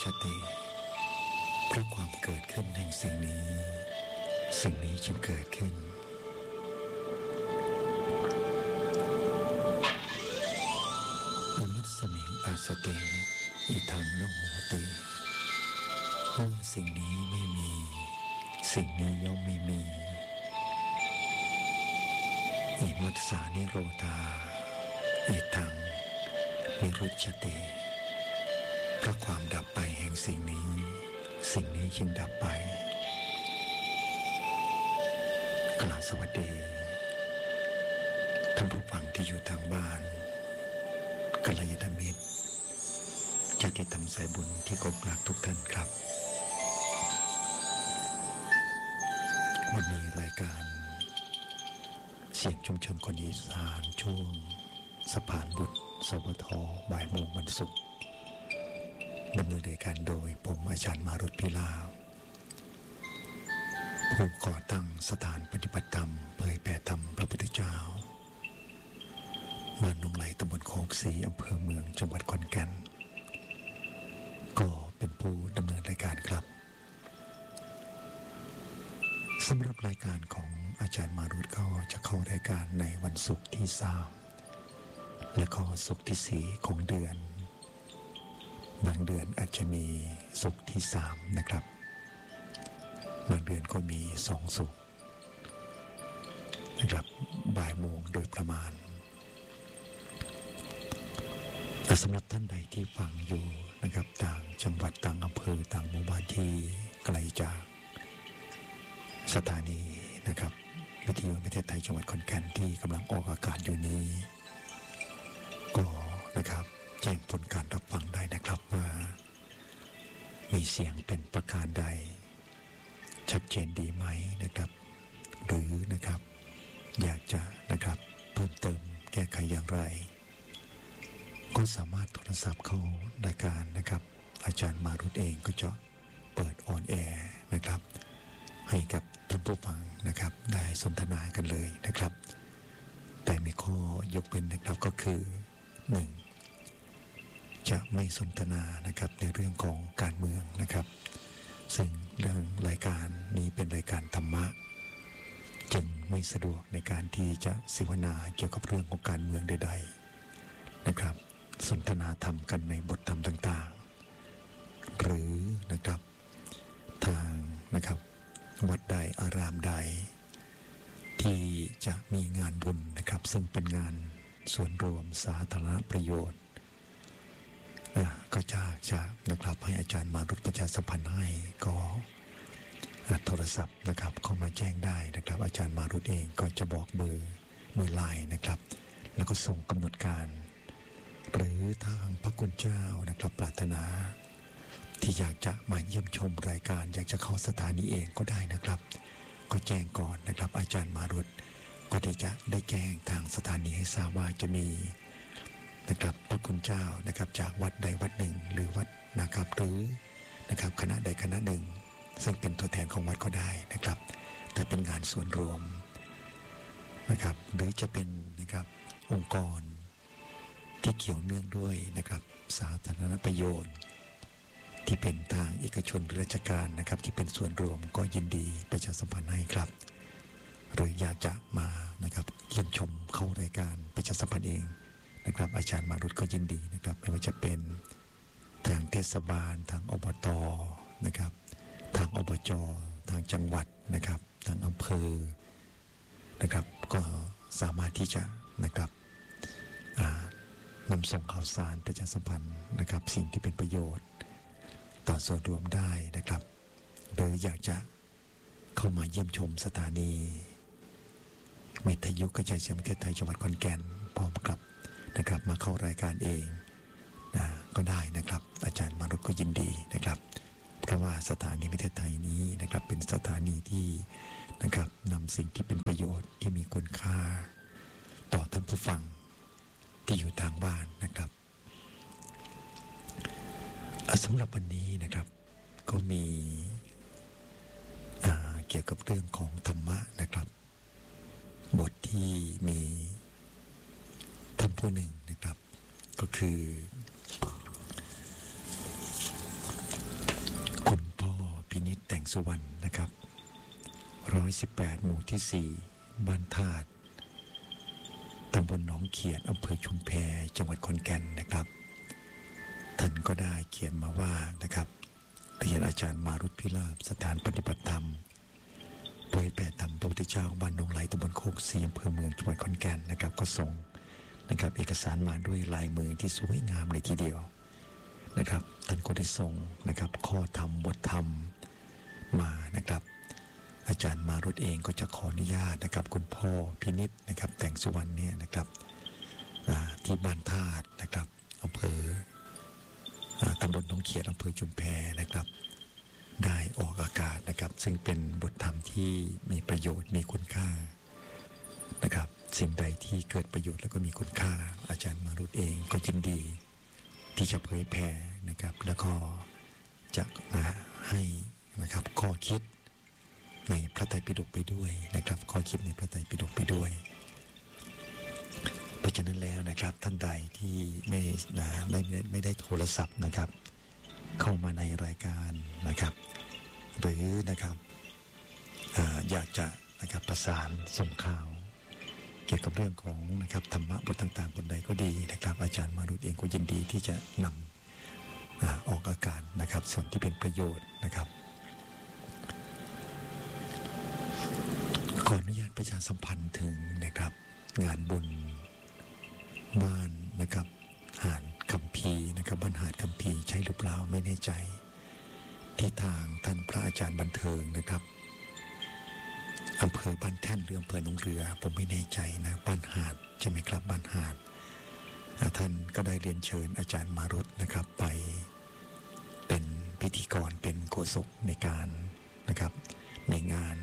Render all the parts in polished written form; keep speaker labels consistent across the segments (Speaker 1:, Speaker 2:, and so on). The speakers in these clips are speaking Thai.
Speaker 1: ชติเพราะความเกิดขึ้นแห่งสิ่งนี้จึงเกิดขึ้นอนุสมิงอาสติอิทังนโหติเมื่อสิ่งนี้ไม่มีสิ่งนี้ย่อมไม่มีอิมัสสานิโรธาอิทังนิรุจจติเพราะความดับไปแห่งสิ่งนี้จึงดับไปกล่าวสวัสดีท่านผู้ฟังที่อยู่ทางบ้านกัลยาณมิตรญาติธรรมสายบุญที่กบรักทุกท่านครับวันนี้รายการเสียงชุมชนคนอีสานช่วงสะพานบุตรสวทบ่ายโมงวันศุกร์ดำเนินรายการโดยผมอาจารย์มารุตพิลาภผู้ก่อตั้งสถานปฏิบัติธรรมเผยแผ่ธรรมพระพุทธเจ้าบ้านนงไหลตำบลโคกศรีอำเภอเมืองจังหวัดขอนแก่นก็เป็นผู้ดำเนินรายการครับสำหรับรายการของอาจารย์มารุตก็จะเข้ารายการในวันศุกร์ที่3และก็ศุกร์ที่4ของเดือนบางเดือนอาจจะมีศุกร์ที่3นะครับบางเดือนก็มี2ศุกร์นะครับบ่ายโมงโดยประมาณแต่สำหรับท่านใดที่ฟังอยู่นะครับต่างจังหวัดต่างอำเภอต่างหมู่บ้านที่ไกลจากสถานีนะครับวิทยุประเทศไทยจังหวัดขอนแก่นที่กำลังออกอากาศอยู่นี้ก็นะครับแจ้งผลการรับฟังได้นะครับว่ามีเสียงเป็นประการใดชัดเจนดีไหมนะครับหรือนะครับอยากจะนะครับเพิ่มเติมแก้ไขอย่างไรก็สามารถโทรศัพท์เข้ารายการนะครับอาจารย์มารุตเองก็จะเปิดออนแอร์นะครับให้กับท่านผู้ฟังนะครับได้สนทนากันเลยนะครับแต่มีข้อยกเว้นนะครับก็คือ1จะไม่สนทนานะครับในเรื่องของการเมืองนะครับซึ่งเรื่องรายการนี้เป็นรายการธรรมะจึงไม่สะดวกในการที่จะเสวนาเกี่ยวกับเรื่องของการเมืองใดๆนะครับสนทนาธรรมกันในบทธรรมต่างๆหรือนะครับทางนะครับวัดใดอารามใดที่จะมีงานบุญนะครับซึ่งเป็นงานส่วนรวมสาธารณประโยชน์ก็จะนะครับให้อาจารย์มารุตประชาสัมพันธ์ให้ก็โทรศัพท์นะครับเข้ามาแจ้งได้นะครับอาจารย์มารุตเองก็จะบอกเบอร์ไลน์นะครับแล้วก็ส่งกำหนดการหรือทางพระคุณเจ้านะครับปรารถนาที่อยากจะมาเยี่ยมชมรายการอยากจะเข้าสถานีเองก็ได้นะครับก็แจ้งก่อนนะครับอาจารย์มารุตก็จะได้แจ้งทางสถานีให้ทราบว่าจะมีนะครับพระคุณเจ้านะครับจากวัดใดวัดหนึ่งหรือวัดนะครับหรือนะครับคณะใดคณะหนึ่งซึ่งเป็นตัวแทนของวัดก็ได้นะครับแต่เป็นงานส่วนรวมนะครับหรือจะเป็นนะครับองค์กรที่เกี่ยวเนื่องด้วยนะครับสาธารณประโยชน์ที่เป็นทางเอกชนหรือราชการนะครับที่เป็นส่วนรวมก็ยินดีประชาสัมพันธ์ให้ครับหรืออยากจะมานะครับเยี่ยมชมเข้ารายการประชาสัมพันธ์เองนะครับอาจารย์มารุตก็ยินดีนะครับไม่ว่าจะเป็นทางเทศบาลทางอบตนะครับทางอบจทางจังหวัดนะครับทางอำเภอนะครับก็สามารถที่จะนะครับนำส่งข่าวสารประชาสัมพันธ์นะครับสิ่งที่เป็นประโยชน์ต่อส่วนรวมได้นะครับโดยอยากจะเข้ามาเยี่ยมชมสถานีวิทยุกระจายเสียงประเทศไทยจังหวัดขอนแก่นพร้อมกับนะครับมาเข้ารายการเองก็ได้นะครับอาจารย์มารุตก็ยินดีนะครับเพราะว่าสถานีวิทยุไทยนี้นะครับเป็นสถานีที่นะครับนำสิ่งที่เป็นประโยชน์ที่มีคุณค่าต่อท่านผู้ฟังที่อยู่ทางบ้านนะครับสำหรับวันนี้นะครับก็มีเกี่ยวกับเรื่องของธรรมะนะครับบทที่มีท่านผู้หนึ่งนะครับก็คือสุวรรณนะครับ118หมู่ที่4บ้านธาตุตำบลหนองเขียดอำเภอชุมแพจังหวัดขอนแก่นนะครับท่านก็ได้เขียนมาว่านะครับเรียนอาจารย์มารุตพิลาภสถานปฏิบัติธรรมเผยแผ่ธรรมพระพุทธเจ้าบ้านหนองไหลตำบลโคกศรีอำเภอเมืองจังหวัดขอนแก่นนะครับก็ส่งนะครับเอกสารมาด้วยลายมือที่สวยงามเลยทีเดียวนะครับท่านก็ได้ส่งนะครับข้อธรรมบทธรรมมานะครับอาจารย์มารุตเองก็จะขออนุญาตนะครับคุณพ่อพินิจนะครับแต่งสุวรรณเนี่ยนะครับที่บ้านธาตุนะครับอำเภอตำบลหนองเขียดอำเภอชุมแพนะครับได้ออกอากาศนะครับซึ่งเป็นบทธรรมที่มีประโยชน์มีคุณค่านะครับสิ่งใดที่เกิดประโยชน์แล้วก็มีคุณค่าอาจารย์มารุตเองก็ยินดีที่จะเผยแผ่นะครับแล้วก็จะให้นะครับข้อคิดในพระไตรปิฎกไปด้วยนะครับข้อคิดในพระไตรปิฎกไปด้วยเพราะฉะนั้นแล้วนะครับท่านใดที่ไม่ได้โทรศัพท์นะครับเข้ามาในรายการนะครับหรือนะครับอยากจะนะครับประสานส่งข่าวเกี่ยวกับเรื่องของนะครับธรรมะบทต่างๆบทใดก็ดีนะครับอาจารย์มารุตเองก็ยินดีที่จะนำออกอากาศนะครับส่วนที่เป็นประโยชน์นะครับขออนุญาตประชาสัมพันธ์ถึงนะครับงานบุญบ้านนะครับหาดคัมภีร์นะครับบ้านหาดคัมภีร์ใช่หรือเปล่าไม่แน่ใจที่ทางท่านพระอาจารย์บันเทิงนะครับอำเภอบ้านแท่นหรืออำเภอหนองเรือผมไม่แน่ใจนะบ้านหาดใช่ไหมครับบ้านหาดท่านก็ได้เรียนเชิญอาจารย์มารุตนะครับไปเป็นพิธีกรเป็นโฆษกในการนะครับในงาน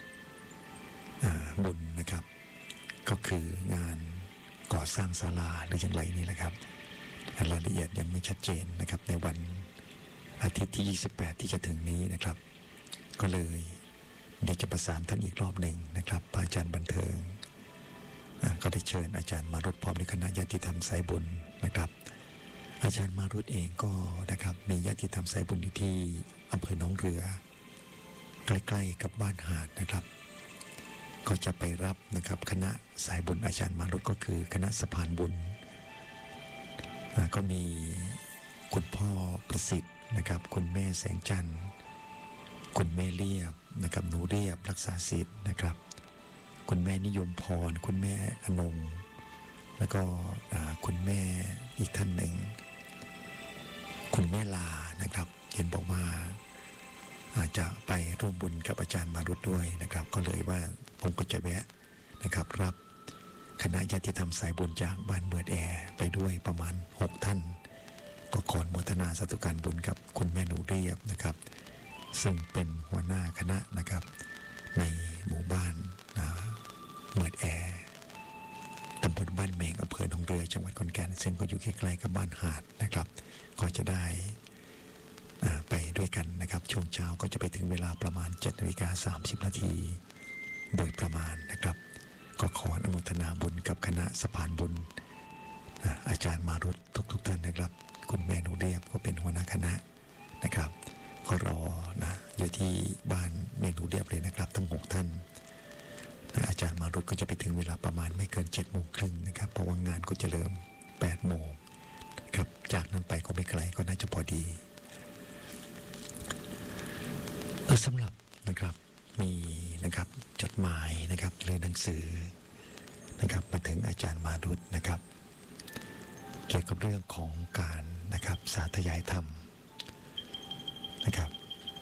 Speaker 1: บุญนะครับก็คืองานก่อสร้างศาลาหรืออย่างไรนี่แหละครับรายละเอียดยังไม่ชัดเจนนะครับในวันอาทิตย์ที่28ที่จะถึงนี้นะครับก็เลยเดี๋ยวจะประสานท่านอีกรอบหนึ่งนะครับพระอาจารย์บันเทิงก็ได้เชิญอาจารย์มารุตพร้อมด้วยคณะญาติธรรมสายบุญนะครับอาจารย์มารุตเองก็นะครับมีญาติธรรมสายบุญอยู่ที่อำเภอหนองเรือใกล้ๆกับบ้านหาดนะครับก็จะไปรับนะครับคณะสายบุญอาจารย์มารุตก็คือคณะสะพานบุญก็มีคุณพ่อประสิทธิ์นะครับคุณแม่แสงจันทร์คุณแม่เรียบนะครับหนูเรียบรักษาศิษย์นะครับคุณแม่นิยมพรคุณแม่อนงแล้วก็คุณแม่อีกท่านหนึ่งคุณแม่ลานะครับเห็นบอกว่าอาจจะไปร่วมบุญกับอาจารย์มารุตด้วยนะครับก็เลยว่าผมก็จะแวะนะครับรับคณะญาติธรรมสายบุญจากบ้านเมือดแอไปด้วยประมาณ6ท่านก็ขออนุโมทนาสาธุการบุญกับคุณแม่หนูเรียบนะครับซึ่งเป็นหัวหน้าคณะนะครับในหมู่บ้านเมือดแอตำบลบ้านเมงอำเภอหนองเรือจังหวัดขอนแก่นซึ่งก็อยู่ใกล้ๆกับบ้านหาดนะครับก็จะได้ไปด้วยกันนะครับช่วงเช้าก็จะไปถึงเวลาประมาณ7:30 นาทีโดยประมาณนะครับก็ขออนุโมทนาบุญกับคณะสะพานบุญอาจารย์มารุตทุกท่านนะครับคุณแม่หนูเรียบก็เป็นหัวหน้าคณะนะครับก็รอนะอยู่ที่บ้านแม่หนูเรียบเลยนะครับทั้ง6ท่านอาจารย์มารุตก็จะไปถึงเวลาประมาณไม่เกิน7:30นะครับเพราะว่างานก็จะเริ่ม8 โมงครับจากนั้นไปก็ไม่ไกลก็น่าจะพอดีสำหรับนะครับมีนะครับจดหมายนะครับหรือหนังสือนะครับมาถึงอาจารย์มารุตนะครับเกี่ยวกับเรื่องของการนะครับสาธยายธรรมนะครับ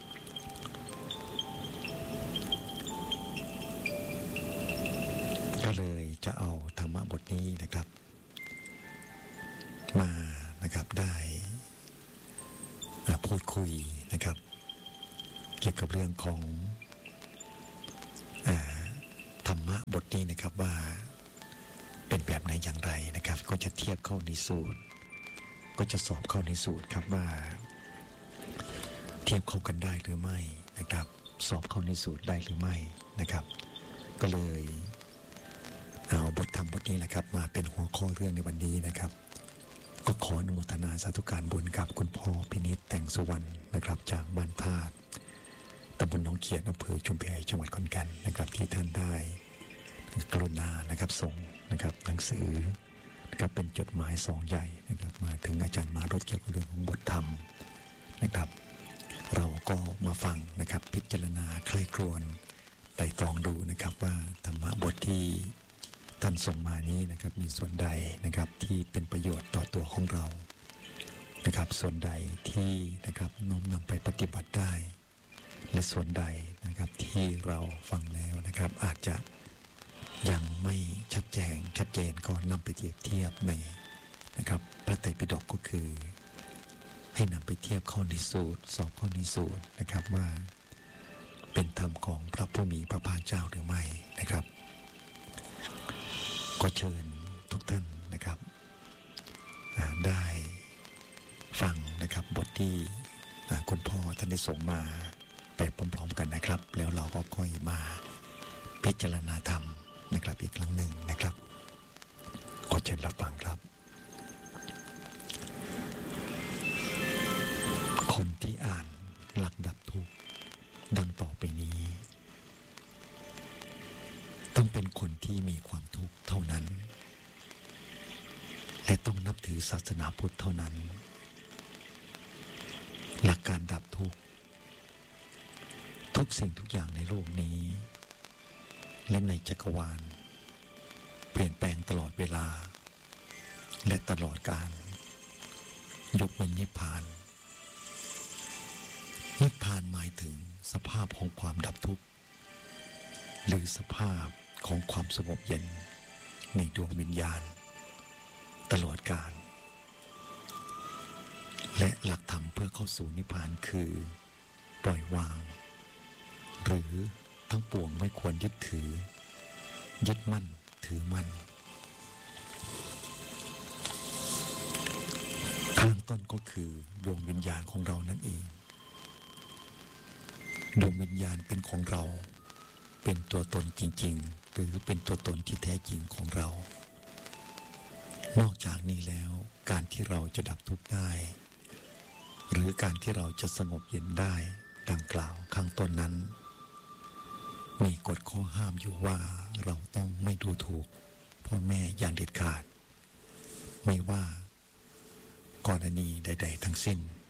Speaker 1: ก็เลยจะเอาธรรมะบทนี้นะครับมานะครับได้พูดคุยนะครับเกี่ยวกับเรื่องของธรรมะบทนี้นะครับว่าเป็นแบบไหนอย่างไรนะครับก็จะเทียบเข้าในสูตรก็จะสอบเข้าในสูตรครับว่าเทียบเข้ากันได้หรือไม่นะครับสอบเข้าในสูตรได้หรือไม่นะครับก็เลยเอาบทธรรมบทนี้แหละครับมาเป็นหัวข้อเรื่องในวันนี้นะครับก็ขออนุโมทนาสาธุการบุญกับคุณพ่อพินิจแต่งสุวรรณนะครับจากบ้านธาตุตำบลหนองเขียดอำเภอชุมแพจังหวัดขอนแก่นนะครับที่ท่านได้กรุณานะครับส่งนะครับหนังสือนะครับเป็นจดหมายซองใหญ่นะครับมาถึงอาจารย์มารถเกี่ยวกับเรื่องของบทธรรมนะครับเราก็มาฟังนะครับพิจารณาใคร่ครวญไต่ตรองดูนะครับว่าธรรมะบทที่ท่านส่งมานี้นะครับมีส่วนใดนะครับที่เป็นประโยชน์ต่อตัวของเรานะครับส่วนใดที่นะครับน้อมนำไปปฏิบัติได้และส่วนใดนะครับที่เราฟังแล้วนะครับอาจจะยังไม่ชัดเจนก็นำไปเทียบในนะครับพระไตรปิฎกก็คือให้นำไปเทียบข้อนิสูตรสอบข้อนิสูตรนะครับว่าเป็นธรรมของพระผู้มีพระภาคเจ้าหรือไม่นะครับก็เชิญทุกท่านนะครับได้ฟังนะครับบทที่คุณพ่อท่านได้ส่งมาไปพร้อมๆกันนะครับแล้วเราก็ค่อยมาพิจารณาธรรมนะครับอีกครั้งหนึ่งนะครับก็เชิญรับฟังครับคนที่อ่านหลักดับทุกข์ดังต่อไปนี้ต้องเป็นคนที่มีความทุกข์เท่านั้นและต้องนับถือศาสนาพุทธเท่านั้นหลักการดับทุกข์ทุกสิ่งทุกอย่างในโลกนี้และในจักรวาลเปลี่ยนแปลงตลอดเวลาและตลอดกาลยกเว้นนิพพานนิพพานหมายถึงสภาพของความดับทุกข์หรือสภาพของความสงบเย็นในดวงวิญญาณตลอดกาลและหลักธรรมเพื่อเข้าสู่นิพพานคือปล่อยวางหรือทั้งปวงไม่ควรยึดถือยึดมั่นถือมั่นข้างต้นก็คือดวงวิญญาณของเรานั่นเองดวงวิญญาณเป็นของเราเป็นตัวตนจริงๆหรือเป็นตัวตนที่แท้จริงของเรานอกจากนี้แล้วการที่เราจะดับทุกข์ได้หรือการที่เราจะสงบเย็นได้ดังกล่าวข้างต้นนั้นมีกฎข้อห้ามอยู่ว่าเราต้องไม่ดูถูกพ่อแม่อย่างเด็ดขาดไม่ว่ากรณีใดๆทั้งสิ้น